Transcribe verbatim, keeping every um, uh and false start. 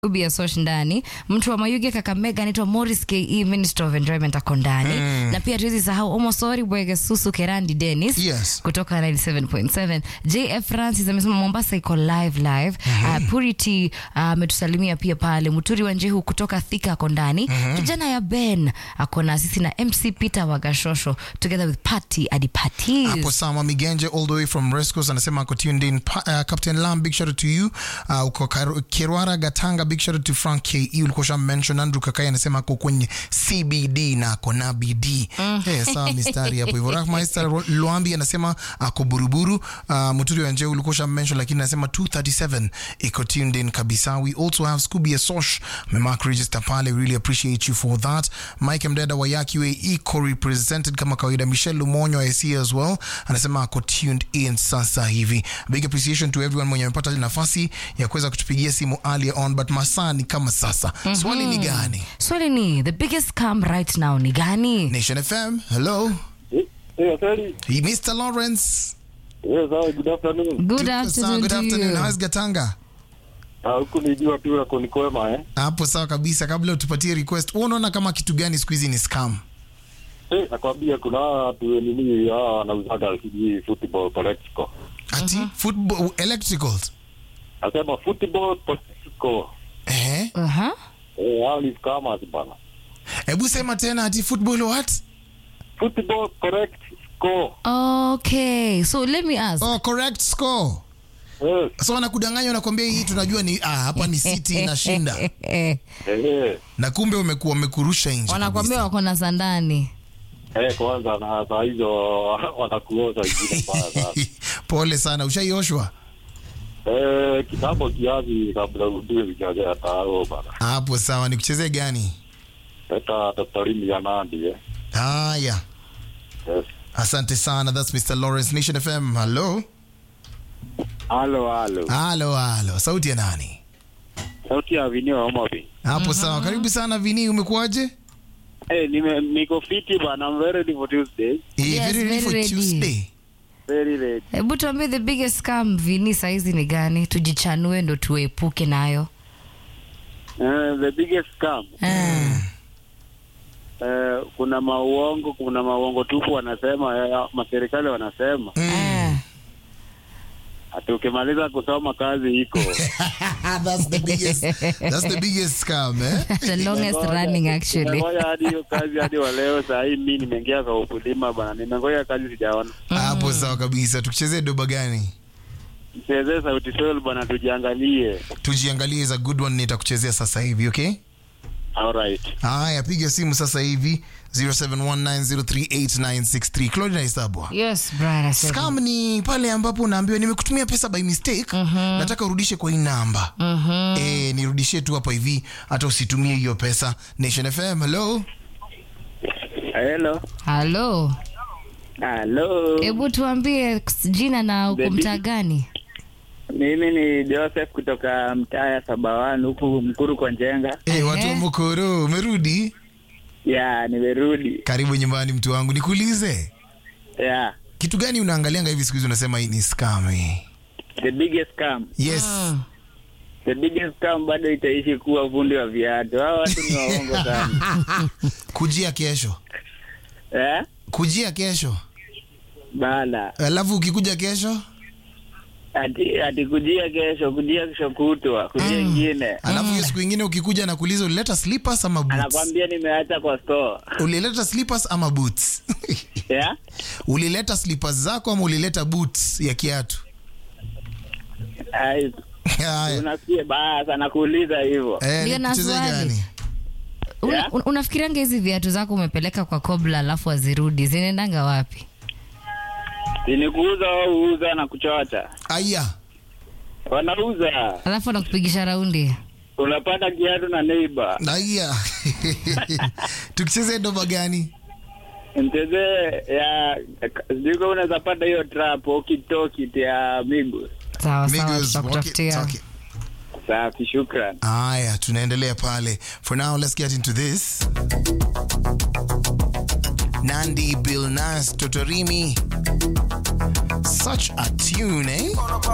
Ubia Sosh ndani, mtu wa Mayuge Kakamega anaitwa Morris K E Minister of Enjoyment ako ndani. Mm. Na pia tuwezi sahau Omosori Bwege Susu Kerandi Dennis, yes, kutoka ninety-seven point seven. J F Francis amesema Mombasa iko live live. Mm-hmm. Uh, Purity ametusalimia uh, pia pale. Muturi wa Njehu kutoka Thika ako ndani. Mm-hmm. Kijana ya Ben ako na sisi na M C Peter Wagashosho together with Patty Adipati. Hapo Sama Migenje all the way from Rescos anasema ako tuned in. Pa, uh, Captain Lam, big shout out to you. Uh, uko Kirwara Gatanga, big shout out to Frank K E. Ulikuwa sha mention. Andrew Kakai anasema ako kwenye C B D na ako na B D. Mm. Eh, sawa mistari hapo hivyo. Rahma Esther Luambi anasema ako Buruburu. Uh, Muturi wa Njehu ulikuwa sha mention lakini anasema two thirty-seven iko tuned in kabisa. We also have Scooby Sosh memark register pale. We really appreciate you for that. Mike Mdeda wa Yakiwe iko represented kama kawaida. Michelle Lumonyo I see as well anasema ako tuned in sasa hivi. Big appreciation to everyone mwenye amepata nafasi ya kuweza kutupigia simu earlier on, but masaa ni kama sasa. Mm-hmm. Swali ni gani? Swali ni the biggest scam right now ni gani? Nation F M, hello. Hey, sorry. Hey, Mister Lawrence. Yes, hi, good afternoon. Good afternoon. Good to afternoon. you. How's Gatanga? Ah, huku nijua tu yako ni kwema eh. Hapo sawa kabisa. Kabla utupatie request, unaona kama kitu gani siku hizi ni scam? Eh, nakwambia kuna watu nini hao wanauzaga hii football electrical. Ati uh-huh. Football electricals. Nasema football electrical. Eh? Uh-huh. Eh, hao ni scammers bana. Hebu sema tena ati football what? Football correct score. Okay, so let me ask. Oh, correct score. Yes. So wanakudanganya wanakuambia hii tunajua ni ah hapa ni City inashinda. Eh. Na kumbe umekuwa umekurusha nje. Wanakuambia wako na sandani. Eh, kwanza na saa hizo wanakuoza ingine bana. Pole sana, ushaioshwa? Eh, kitambo kiasi kabla ujue vijaje atao bana. Hapo sawa, nikuchezee gani? Eta tatarimi ya Nandi eh. Haya. Yes. Asante sana. That's Mister Lawrence. Nation F M. Hello. Halo halo. Halo halo. Sauti ya nani? Sauti ya Vini wa Omobi. Hapo Mm-hmm. sawa. Karibu sana Vini, umekuaje? Eh, nime niko fiti bana, I'm very ready for Tuesday. Hey, Yes, very ready very for ready. Tuesday. Very ready. Hebu tuambie the biggest scam Vini saizi ni gani? Tujichanue ndo tuepuke nayo. Uh, the biggest scam. Mm. Uh, kuna mauongo, kuna mauongo tupu wanasema, uh, maserikali wanasema. Mm. Ati ukimaliza kusoma kazi iko. That's the biggest that's the biggest scam, eh? The longest running actually. Nimengoja hadi hiyo kazi hadi wa leo saa hii mimi nimeingia kwa ukulima bana. Nimengoja kazi sijaona. Hapo mm. sawa kabisa. Tukichezea doba gani? Mchezee Sauti Sol bana, tujiangalie. Tujiangalie is a good one, nitakuchezea sasa hivi, okay? All right. Haya, piga simu sasa hivi zero seven one nine zero three eight nine six three. Claudia Isabwa. Yes, brother. Scam ni pale ambapo unaambiwa nimekutumia pesa by mistake, uh-huh. nataka urudishe kwa hii namba. Uh-huh. Eh, nirudishie tu hapa hivi, hata usitumie hiyo pesa. Nation F M, hello. Hello. Hello. Hello. Hebu tuambie jina na uko mtaa gani? Mimi ni Joseph kutoka mtaa ya Sabawani huku Mkuru kwa Njenga. Eh, hey, watu wa Mkuru, umerudi? Ya, nimerudi. Karibu nyumbani mtu wangu. Nikuulize. Ya. Kitu gani unaangalianga hivi siku hizi unasema hii ni scam eh? The biggest scam. Yes. Mm. The biggest scam bado itaishi kuwa fundi wa viatu. Hao watu ni waongo sana. Kujia kesho. Eh? Kujia kesho. Bala. Alafu ukikuja kesho? Ati ati kujia kesho, kujia kesho kutwa, kujia Mm. ingine. Alafu hiyo siku nyingine ukikuja na kuuliza ulileta slippers ama boots? Anakuambia nimeacha kwa store. Ulileta slippers ama boots? Yeah? Ulileta slippers zako ama ulileta boots ya kiatu? Ai, Haya. unasikia basi anakuuliza hivyo. Eh, Ndio na nikucheze swali. gani? Una, Yeah? un, unafikirianga hizi viatu zako umepeleka kwa Kobla alafu azirudi zinaendanga wapi? Ni kuuza au uuza na kuchocha. Aya. Wanauza. Alafu anakupigisha raundi. Unapata kiatu na neighbor. Aya. Tukicheze doba gani? Mchezee ya sijui unaweza pata hiyo trap okitoki ya Migos. Sawa sawa, Migos, tutakutafutia. walkie talkie. Safi, shukran. Aya, tunaendelea pale. For now, let's get into this. Nandi Bill Nas Totorimi. Such a tune, eh?